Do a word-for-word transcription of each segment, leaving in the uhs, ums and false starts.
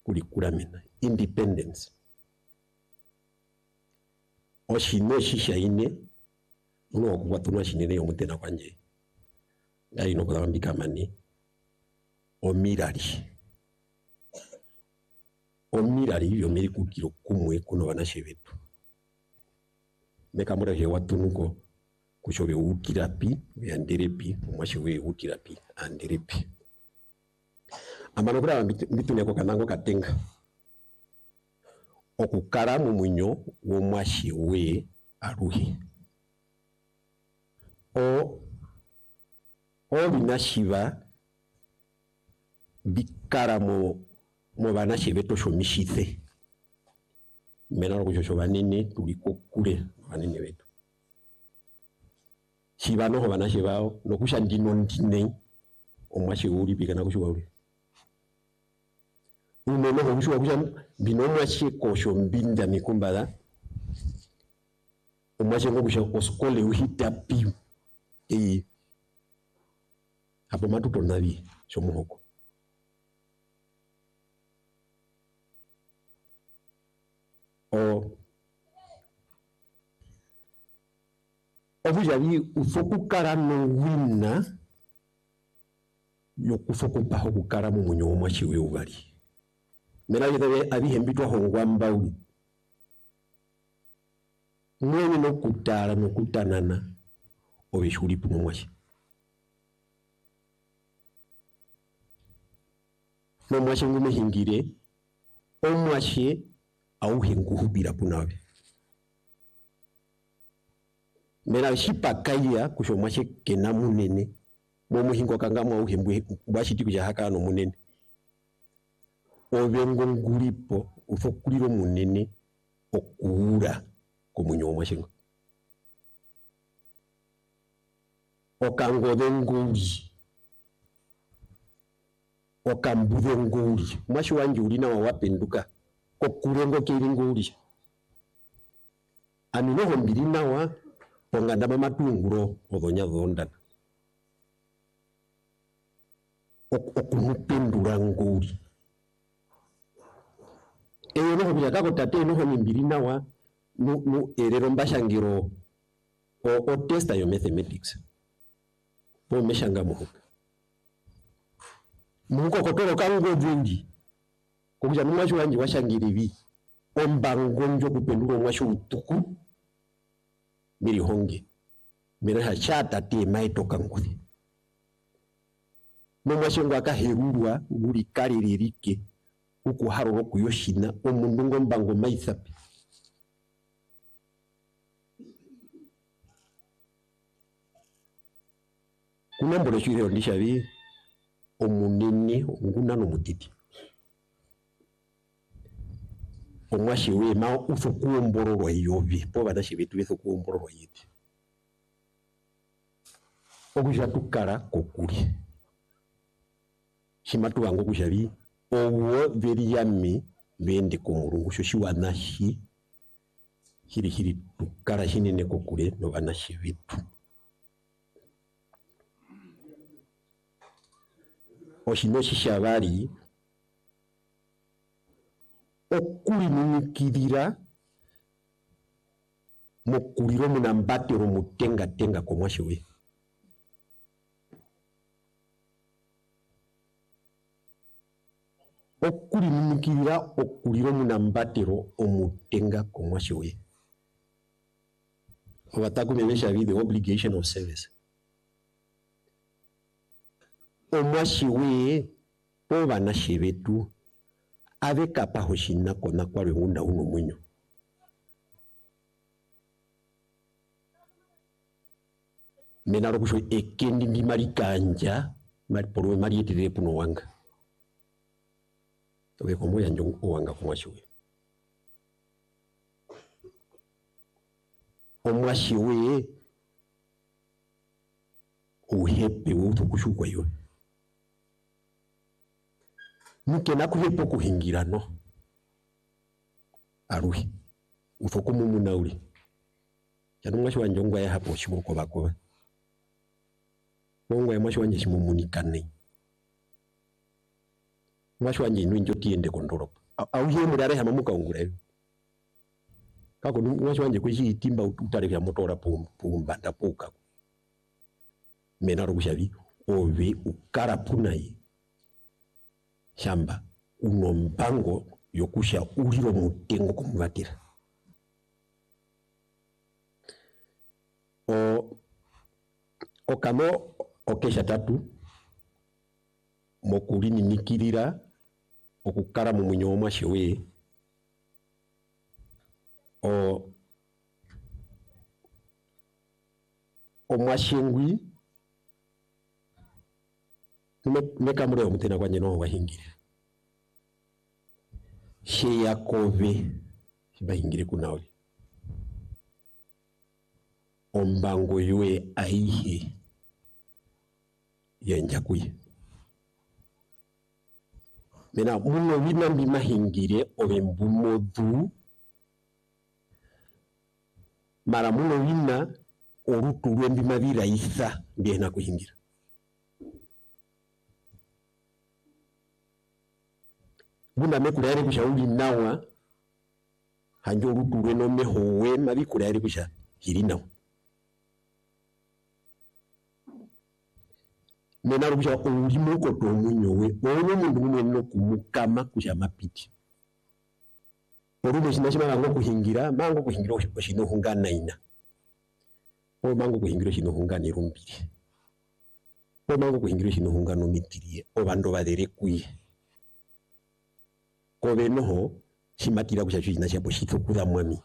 kulikulamina independence oshino shishaine uno okuwatunwa shinene yomutena kwanje ngai no kulambika mani omirali omirali yomiri kukiro kumwe kuno banashe betu mekamura he watunuko kushobe ukirapi yanderepi mwashiwe ukirapi anderepi amano kura mbitune ko kanango katenga okukara mu munyo wo mwashiwe aruhi o o binashiba bikara mo mo banashe beto shomishithe mena ko shosho banene tuliko kule banene betu shibano ho banashe bao nokusha ndino ndine omwashe uri bigana kushuwa uri umeno ho kushuwa kusha bino mwashe kosho mbinda mikumbala omwashe ngo kusha oskole uhita piu e hapo matuto nabi shomuhoko o obujabi ufoku kara no wina yokufoku paho kukara mu munyo omwashiwe ubali mena yitabe abihembitwa hongwa mbauli mwenye no kutara no kutanana obishuri puno mwashi no mwashi ngume hingire omwashi au henguhubira punawe mena shipa kaya kusho mwashi kena munene momu hingo kanga mwa uhembwe bashiti kuja haka no munene obengo ngulipo ufokuliro munene okuura komunyo omwashingo okango nguli okambuze nguli mwashi wanje ulina wawapenduka okurengo kiri nguli amino hombiri nawa ponganda mamatunguro odonya dhondana okumupendura nguli eyo no hobya kako tate no hombiri nawa no no erero mbashangiro o, o testa yo mathematics po meshanga muhuka muko kotoro kango vingi kuja mwashi wanji washangirivi ombango njo kupendura mwashi utuku miri honge mira hachata te maitoka nguthi mwashi ngwaka herurwa nguri kariririke uku haroro kuyoshina omundu ngombango maithapi kuna mbole shire ondishavi omunene nguna no mutiti omwashi we ma ufuku mbororo yobi po badashi bitu bithuku mbororo yiti okuja tukara kokuri shimatu wango kushavi owo veriyami bende komurungu shoshi wanashi hiri hiri tukara shinene kokure no banashi bitu oshino shishabari okuli nimikirira mokuliro munambatero mutenga tenga komwashiwe okuli nimikirira okuliro munambatero omutenga komwashiwe obatakumebesha the obligation of service omwashiwe po banashe betu ave kapa hoshina kona kwa rwunda uno mwenyo menaro kusho ekendi ndi marikanja mari porwe mari etire puno wanga tobe komo yanjo wanga komwashiwe omwashiwe uhepe wutu kushukwa yo muke nakuhepo kuhingirano aruhi ufoko mumuna uli yanu mwashi wanjongwa ya hapo shimuko bakoba ngwa ya mwashi wanje shimumunikane mwasho wanje inu injo tiende kondoropa au ye mudare hama mukaungura kako mwasho wanje kwishi timba utare vya motora pumba ndapuka mena rukushavi ove ukara punai shamba uno mpango yokusha uliro mutengo kumuvatira o okano okesha tatu mokulini nikirira okukara mu munyoma shewe o omwashengwi meka mure omutena kwanye no wahingire she yakove bahingire kunawe ombango ywe aihe yanjakuye mena muno wina mbi mahingire obe mbumodhu mara muno wina orutu lwembi mabira isa mbiena kuhingira buna mekula yari kushauri nawa hanjo orutu lweno mehowe mabikula yari kusha hiri nawa mena rukusha ulimo koto munyowe ono mundu mumwe no kumukama kusha mapiti orume shinashima bango kuhingira mango kuhingira oshino hungana ina o mango kuhingira oshino hungana irumbiri o mango kuhingira oshino hungana mitiriye o bando badere kuye kobe noho shimatira kusha china chabo shito kuza mwami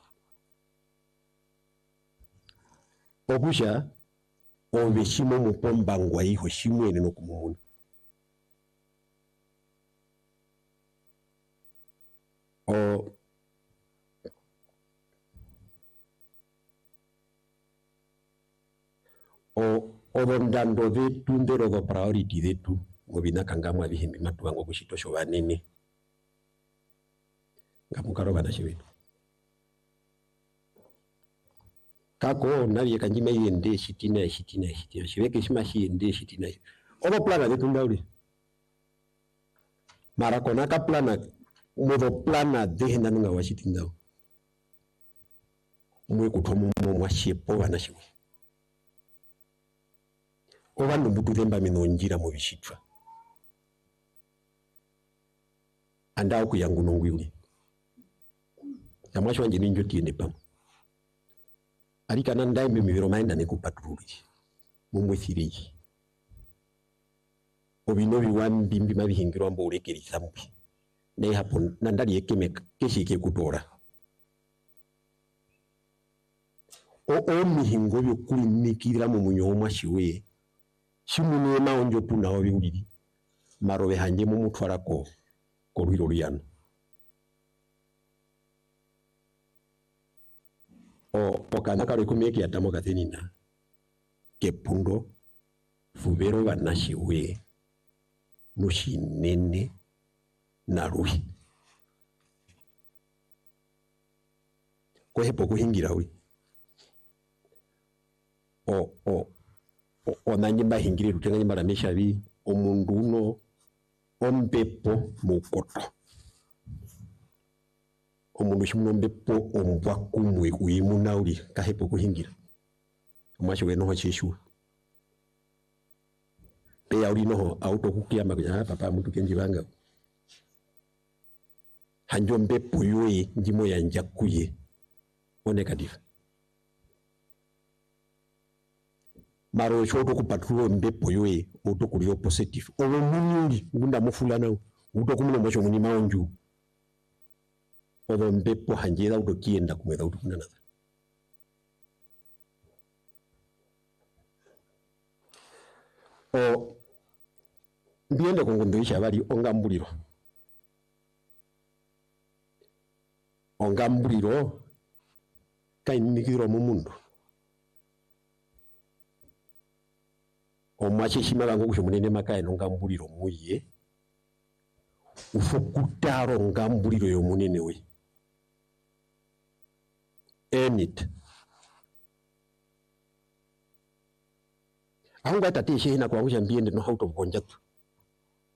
okusha obe shimo mupomba ngwa iho shimwene no kumumuna o o odondando vetu ndero go priority vetu ngobina kangamwa bihimbi matubango kushitosho banene ngamukaro bana shiwetu kako nabiye kanjima yende shitina shitina shitina shibeke shima shinde shitina oba plana vetu ndauri mara kona ka plana modo plana dehenda nunga washitinda mwe kutomo mwa shepo bana shiwe oba ndumbutu themba minonjira mu bishitwa anda okuyangu nongwiuli amwasho wanje ninjo tiende pam alika nandai mimibiro maenda nekupatruli mumwethiriki obino biwambi mbi mabihingirwa mbo urekeri sampi ne hapo nandali ekemeka keshike kutora o o mihingo byo kulinikira mu munyoma shiwe shimune maonjo puna obi uliri marobe hanje mu mutwara ko ko rwiro ruyano o okana karo kumeki atamo kathenina kepundo fubero banashiwe nushinene naruhi kohepo kuhingira we o o onanye bahingire rutenganye maramesha bi omundu uno ombepo mukoto omundu shimuno mbepo ombwa kumwe uyimunauli kahepo kuhingira omwashi weno hochishu pe yauli noho auto kukiyamba kuja papa muntu kenji banga hanjo mbepo yoye ndimo yanjakuye o negative maro shoto kupatrulo mbepo yoye oto kuli positive owo munyuli ngunda mufulana uto kumuna mwacho muni maonju owo mbepo hanjera uto kienda kumweza uto kunana o mbiende kongondoisha bali ongambuliro ongambuliro kainikiro mu mundu omwache shima bango kusho munene makaye nongambuliro muye ufukutaro ngambuliro yo munene we enit ahunga tatishe hina kwa kusha mbiende no hauto konjatu